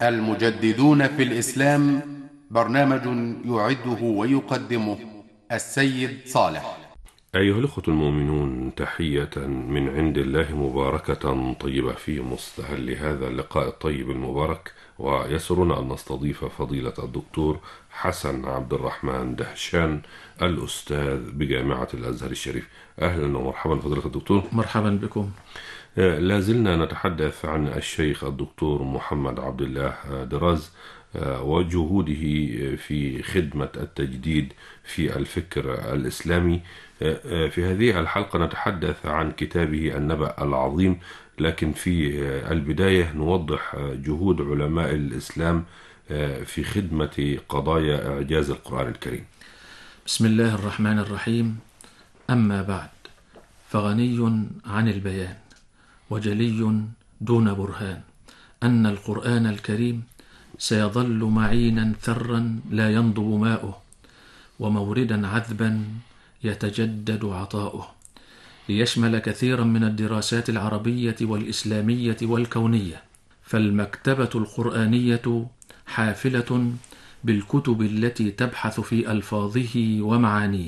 المجددون في الإسلام، برنامج يعده ويقدمه السيد صالح. أيها الأخوة المؤمنون، تحية من عند الله مباركة طيبة في مستهل هذا اللقاء الطيب المبارك، ويسرنا أن نستضيف فضيلة الدكتور حسن عبد الرحمن دهشان، الأستاذ بجامعة الأزهر الشريف. أهلا ومرحبا فضيلة الدكتور. مرحبا بكم. لازلنا نتحدث عن الشيخ الدكتور محمد عبد الله دراز وجهوده في خدمة التجديد في الفكر الإسلامي. في هذه الحلقة نتحدث عن كتابه النبأ العظيم، لكن في البداية نوضح جهود علماء الإسلام في خدمة قضايا إعجاز القرآن الكريم. بسم الله الرحمن الرحيم. أما بعد، فغني عن البيان وجلي دون برهان أن القرآن الكريم سيظل معينا ثرا لا ينضب ماؤه، وموردا عذبا يتجدد عطاؤه، ليشمل كثيرا من الدراسات العربية والإسلامية والكونية. فالمكتبة القرآنية حافلة بالكتب التي تبحث في ألفاظه ومعانيه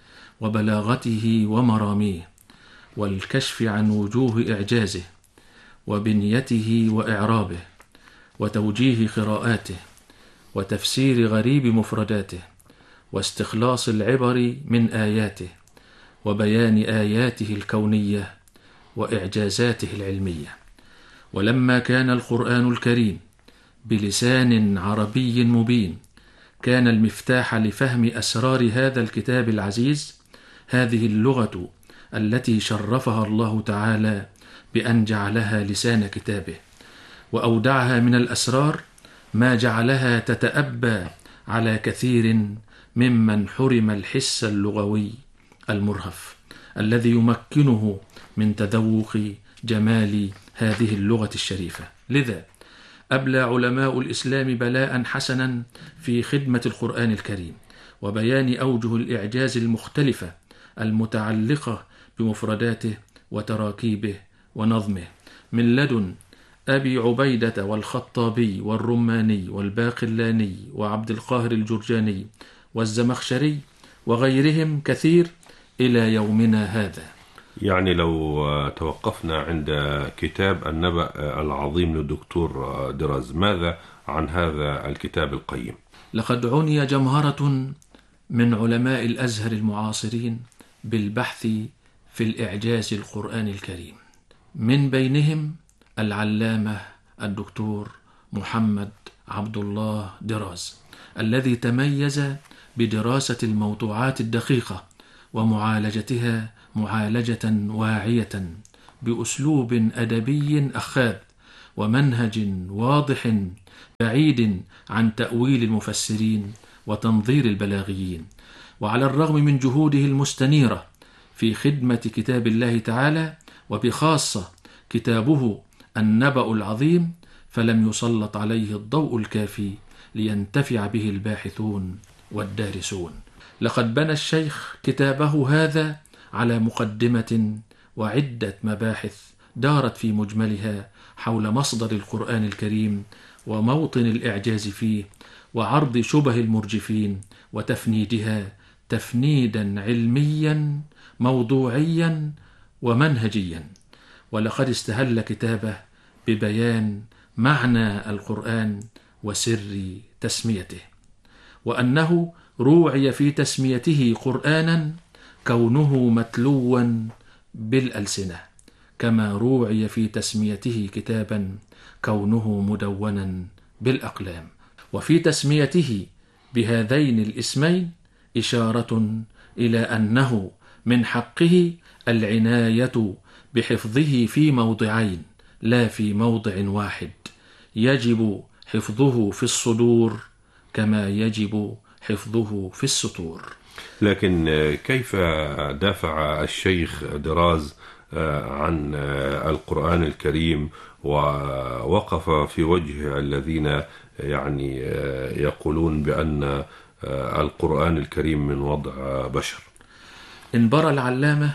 وبلاغته ومراميه، والكشف عن وجوه إعجازه وبنيته وإعرابه وتوجيه قراءاته وتفسير غريب مفرداته واستخلاص العبر من آياته وبيان آياته الكونية وإعجازاته العلمية. ولما كان القرآن الكريم بلسان عربي مبين، كان المفتاح لفهم أسرار هذا الكتاب العزيز هذه اللغة التي شرفها الله تعالى بأن جعلها لسان كتابه، وأودعها من الأسرار ما جعلها تتأبى على كثير ممن حرم الحس اللغوي المرهف الذي يمكنه من تذوق جمال هذه اللغة الشريفة. لذا أبلى علماء الإسلام بلاء حسنا في خدمة القرآن الكريم وبيان أوجه الإعجاز المختلفة المتعلقة بمفرداته وتراكيبه ونظمه، من لدن أبي عبيدة والخطابي والرماني والباقلاني وعبد القاهر الجرجاني والزمخشري وغيرهم كثير إلى يومنا هذا. يعني لو توقفنا عند كتاب النبأ العظيم للدكتور دراز، ماذا عن هذا الكتاب القيم؟ لقد عني جمهرة من علماء الأزهر المعاصرين بالبحث في الإعجاز القرآن الكريم، من بينهم العلامة الدكتور محمد عبد الله دراز، الذي تميز بدراسة الموضوعات الدقيقة ومعالجتها معالجة واعية بأسلوب أدبي أخاذ ومنهج واضح بعيد عن تأويل المفسرين وتنظير البلاغيين. وعلى الرغم من جهوده المستنيرة في خدمة كتاب الله تعالى، وبخاصة كتابه النبأ العظيم، فلم يسلط عليه الضوء الكافي لينتفع به الباحثون والدارسون. لقد بنى الشيخ كتابه هذا على مقدمة وعدة مباحث دارت في مجملها حول مصدر القرآن الكريم وموطن الإعجاز فيه، وعرض شبه المرجفين وتفنيدها تفنيدا علميا موضوعيا ومنهجيا. ولقد استهل كتابه ببيان معنى القرآن وسر تسميته، وأنه روعي في تسميته قرآنا كونه متلوا بالألسنة، كما روعي في تسميته كتابا كونه مدونا بالأقلام. وفي تسميته بهذين الاسمين إشارة إلى أنه من حقه العناية بحفظه في موضعين لا في موضع واحد، يجب حفظه في الصدور كما يجب حفظه في السطور. لكن كيف دافع الشيخ دراز عن القرآن الكريم ووقف في وجه الذين يعني يقولون بأن القرآن الكريم من وضع بشر؟ انبرى العلامة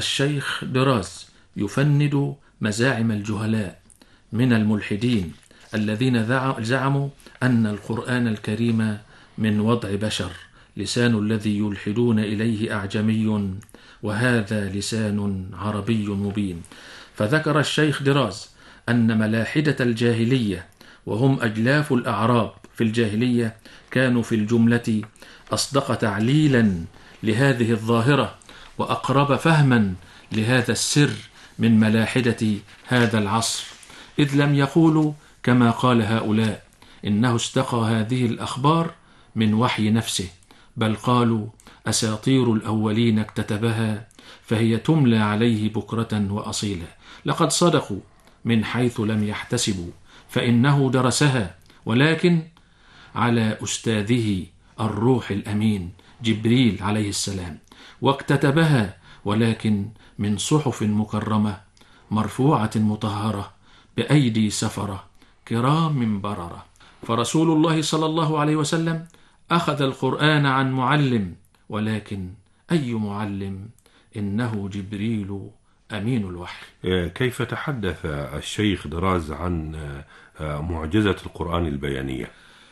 الشيخ دراز يفند مزاعم الجهلاء من الملحدين الذين زعموا أن القرآن الكريم من وضع بشر، لسان الذي يلحدون إليه أعجمي وهذا لسان عربي مبين. فذكر الشيخ دراز أن ملاحدة الجاهلية وهم أجلاف الأعراب في الجاهلية كانوا في الجملة أصدق تعليلا لهذه الظاهرة وأقرب فهما لهذا السر من ملاحدة هذا العصر، إذ لم يقولوا كما قال هؤلاء إنه استقى هذه الأخبار من وحي نفسه، بل قالوا أساطير الأولين اكتتبها فهي تملى عليه بكرة وأصيلا. لقد صدقوا من حيث لم يحتسبوا، فإنه درسها ولكن على أستاذه الروح الأمين جبريل عليه السلام، واكتتبها ولكن من صحف مكرمة مرفوعة مطهرة بأيدي سفرة كرام بررة. فرسول الله صلى الله عليه وسلم أخذ القرآن عن معلم، ولكن أي معلم؟ إنه جبريل أمين الوحي. كيف تحدث الشيخ دراز عن معجزة القرآن البيانية؟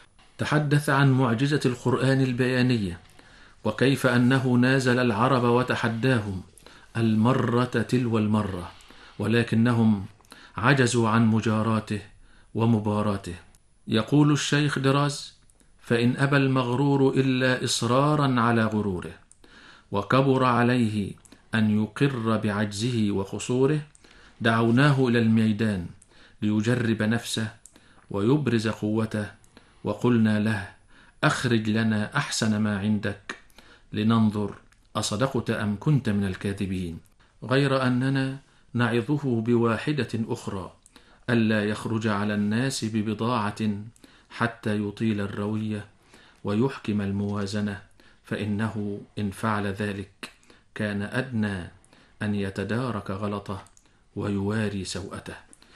تحدث عن معجزة القرآن البيانية، وكيف أنه نازل العرب وتحداهم المرة تلو المرة، ولكنهم عجزوا عن مجاراته ومباراته. يقول الشيخ دراز: فإن أبى المغرور إلا إصرارا على غروره، وكبر عليه أن يقر بعجزه وقصوره، دعوناه إلى الميدان ليجرب نفسه ويبرز قوته، وقلنا له: أخرج لنا أحسن ما عندك لننظر أصدقت أم كنت من الكاذبين. غير أننا نعظه بواحدة أخرى: ألا يخرج على الناس ببضاعة حتى يطيل الروية ويحكم الموازنة، فإنه إن فعل ذلك كان أدنى أن يتدارك غلطه ويواري سوءته.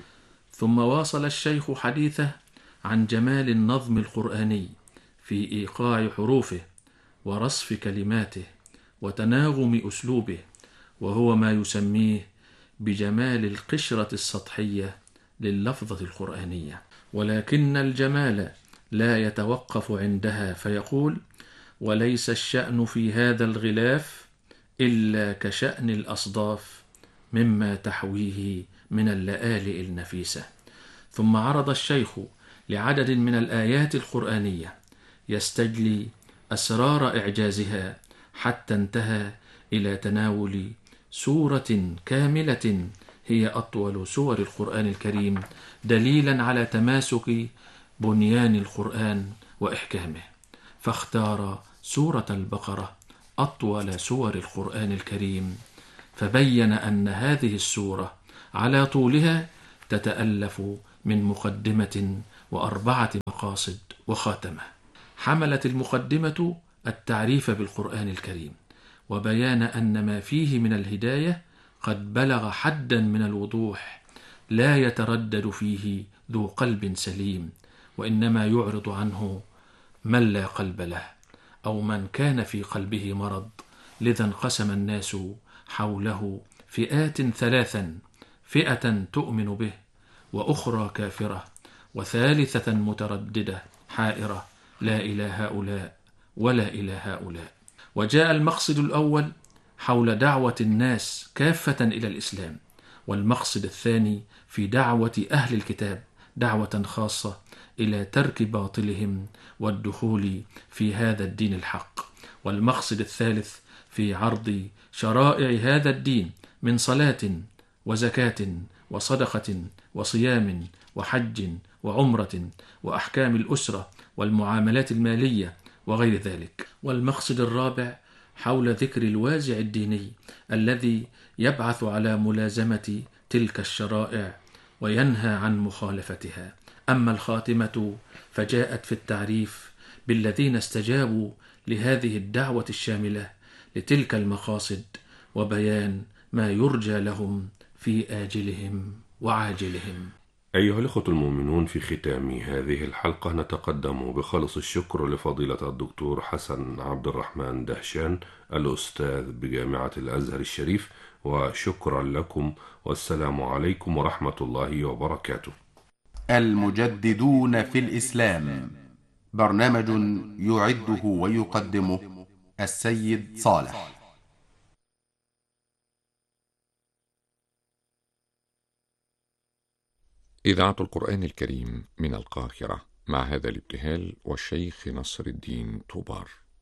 ثم واصل الشيخ حديثه عن جمال النظم القرآني في إيقاع حروفه ورصف كلماته وتناغم أسلوبه، وهو ما يسميه بجمال القشرة السطحية لللفظة القرآنية، ولكن الجمال لا يتوقف عندها، فيقول: وليس الشأن في هذا الغلاف إلا كشأن الأصداف مما تحويه من اللآلئ النفيسة. ثم عرض الشيخ لعدد من الآيات القرآنية يستجلي أسرار إعجازها، حتى انتهى إلى تناول سورة كاملة هي أطول سور القرآن الكريم، دليلا على تماسك بنيان القرآن وإحكامه، فاختار سورة البقرة أطول سور القرآن الكريم، فبين أن هذه السورة على طولها تتألف من مقدمة و4 مقاصد وخاتمة. حملت المقدمة التعريف بالقرآن الكريم وبيان أن ما فيه من الهداية قد بلغ حدا من الوضوح لا يتردد فيه ذو قلب سليم، وإنما يعرض عنه من لا قلب له أو من كان في قلبه مرض. لذا انقسم الناس حوله فئات 3: فئة تؤمن به، وأخرى كافرة، وثالثة مترددة حائرة لا إلى هؤلاء ولا إلى هؤلاء. وجاء المقصد الأول حول دعوة الناس كافة إلى الإسلام، والمقصد الثاني في دعوة أهل الكتاب دعوة خاصة إلى ترك باطلهم والدخول في هذا الدين الحق، والمقصد الثالث في عرض شرائع هذا الدين من صلاة وزكاة وصدقة وصيام وحج وعمرة وأحكام الأسرة والمعاملات المالية وغير ذلك. والمقصد الرابع حول ذكر الوازع الديني الذي يبعث على ملازمة تلك الشرائع وينهى عن مخالفتها. أما الخاتمة فجاءت في التعريف بالذين استجابوا لهذه الدعوة الشاملة لتلك المقاصد، وبيان ما يرجى لهم في آجلهم وعاجلهم. أيها الأخوة المؤمنون، في ختام هذه الحلقة نتقدم بخالص الشكر لفضيلة الدكتور حسن عبد الرحمن دهشان الأستاذ بجامعة الأزهر الشريف، وشكرا لكم، والسلام عليكم ورحمة الله وبركاته. المجددون في الإسلام، برنامج يعده ويقدمه السيد صالح. إذاعة القرآن الكريم من القاهرة، مع هذا الابتهال والشيخ نصر الدين طوبار.